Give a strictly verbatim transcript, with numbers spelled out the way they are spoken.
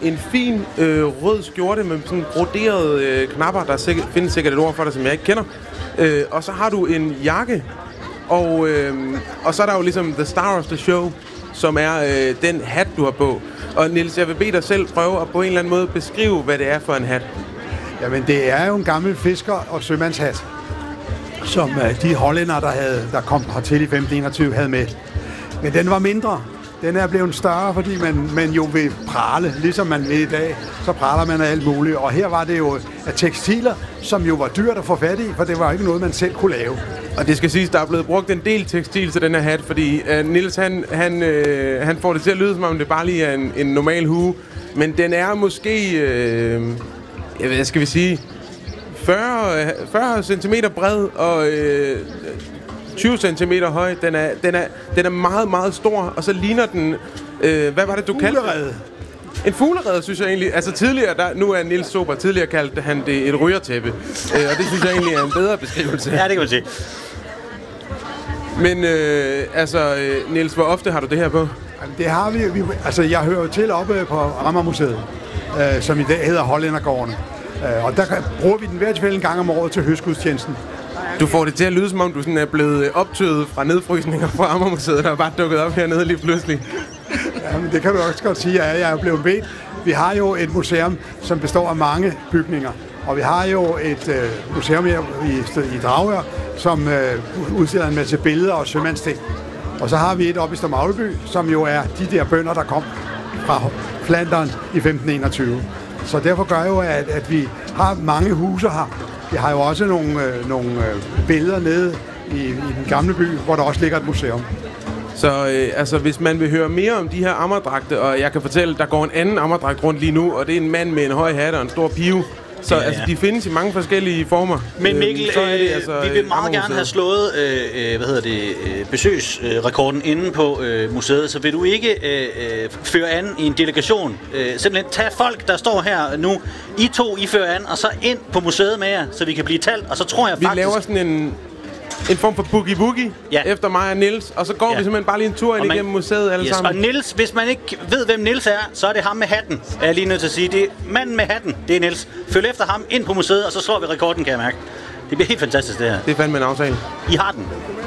en fin øh, rød skjorte med sådan broderede øh, knapper. Der sikkert, findes sikkert et ord for det, som jeg ikke kender. Øh, og så har du en jakke. Og, øh, og så er der jo ligesom the star of the show, som er øh, den hat, du har på. Og Niels, jeg vil bede dig selv prøve at på en eller anden måde beskrive, hvad det er for en hat. Jamen, det er jo en gammel fisker- og sømandshat, som øh, de hollændere, der, havde, der kom hertil i femten enogtyve, havde med. Men den var mindre. Den er blevet større, fordi man, man jo vil prale, ligesom man vil i dag. Så praler man af alt muligt. Og her var det jo af tekstiler, som jo var dyrt at få fat i, for det var ikke noget, man selv kunne lave. Og det skal siges, der er blevet brugt en del tekstil til den her hat, fordi uh, Niels, han, han, øh, han får det til at lyde, som om det bare lige er en, en normal hue. Men den er måske, øh, jeg ved, skal vi sige, fyrre centimeter bred og øh, tyve centimeter høj. Den er, den, er, den er meget, meget stor, og så ligner den, øh, hvad var det, du kaldte det? En fuglerede, synes jeg egentlig. Altså tidligere, der, nu er Niels Sober, tidligere kaldte han det et rygertæppe. Øh, og det synes jeg egentlig er en bedre beskrivelse. Ja, det kan man sige. Men øh, altså, øh, Niels, hvor ofte har du det her på? Det har vi, vi altså jeg hører jo til oppe på Amagermuseet, øh, som i dag hedder Hollændergården. Øh, og der bruger vi den hver tilfælde en gang om året til høstgudstjenesten. Du får det til at lyde, som om du sådan er blevet optøet fra nedfrysninger fra Amagermuseet, der er bare dukket op hernede lige pludselig. Jamen, det kan du også godt sige, at jeg er blevet bedt. Vi har jo et museum, som består af mange bygninger. Og vi har jo et øh, museum her i, i Dragør, som øh, udstiller en masse billeder og sømandsting. Og så har vi et oppe i Stormagleby, som jo er de der bønder, der kom fra Flandern i femten enogtyve. Så derfor gør jo, at, at vi har mange huse her. Vi har jo også nogle, øh, nogle øh, billeder nede i, i den gamle by, hvor der også ligger et museum. Så øh, altså, hvis man vil høre mere om de her ammerdragte, og jeg kan fortælle, der går en anden ammerdragt rundt lige nu, og det er en mand med en høj hat og en stor pive. Så ja, ja. Altså, de findes i mange forskellige former. Men Mikkel, øh, så er det, altså, vi vil meget gerne have slået øh, hvad hedder det, øh, besøgsrekorden inde på øh, museet, så vil du ikke øh, føre an i en delegation. Øh, simpelthen tage folk, der står her nu, I to, I fører an, og så ind på museet med jer, så vi kan blive talt, og så tror jeg vi faktisk... Vi laver sådan en... En form for boogie-woogie ja. efter mig og Niels, og så går ja. vi simpelthen bare lige en tur ind man, igennem museet alle yes, sammen. Og Niels, hvis man ikke ved, hvem Niels er, så er det ham med hatten, er jeg lige nødt til at sige. Det er manden med hatten, det er Niels. Følg efter ham ind på museet, og så slår vi rekorden, kan jeg mærke. Det bliver helt fantastisk, det her. Det er fandme en aftale. I har den.